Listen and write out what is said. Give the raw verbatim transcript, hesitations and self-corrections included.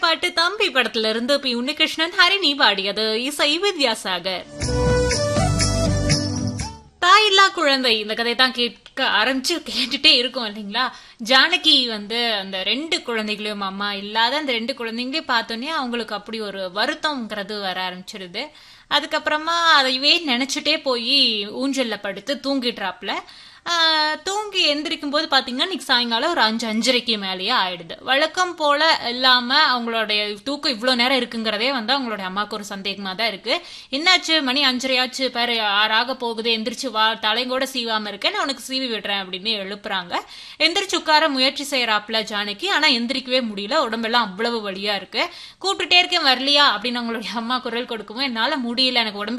பாட்டு தம்பி படத்துல இருந்து பி உன்னிகிருஷ்ணன் ஹரிணி பாடியது. இசை வித்யாசாகர். தாயில்லா குழந்தை இந்த கதை தான் கேட்க ஆரம்பிச்சு கேட்டுட்டே இருக்கும் இல்லைங்களா. ஜானகி வந்து அந்த ரெண்டு குழந்தைகளையும் அம்மா இல்லாத அந்த ரெண்டு குழந்தைங்களையும் பார்த்தோன்னே அவங்களுக்கு அப்படி ஒரு வருத்தம்ங்கிறது வர ஆரம்பிச்சிருது. அதுக்கப்புறமா அதையவே நினைச்சுட்டே போய் ஊஞ்சல்ல படுத்து தூங்கிடுறாப்ல. தூங்கி எந்திரிக்கும் போது பாத்தீங்கன்னா இன்னைக்கு சாயங்காலம் ஒரு அஞ்சு அஞ்சரைக்கு மேலேயே ஆயிடுது. வழக்கம் போல இல்லாம அவங்களுடைய தூக்கம் இவ்வளவு நேரம் இருக்குங்கிறதே வந்து அவங்களுடைய அம்மாவுக்கு ஒரு சந்தேகமா தான் இருக்கு. என்னாச்சு, மணி அஞ்சரையாச்சு பாரு, ஆறாக போகுது, எந்திரிச்சு வா, தலைங்கூட சீவாம இருக்கேன், நான் உனக்கு சீவி விடுறேன் அப்படின்னு எழுப்புறாங்க. எந்திரிச்சு உட்கார முயற்சி செய்யறாப்ல ஜானகி. ஆனா எந்திரிக்கவே முடியல, உடம்பெல்லாம் அவ்வளவு வலியா இருக்கு. கூப்பிட்டுட்டே இருக்கேன் வரலையா அப்படின்னு அவங்களுடைய அம்மா குரல் கொடுக்கவும் என்னால முடியல, எனக்கு உடம்பு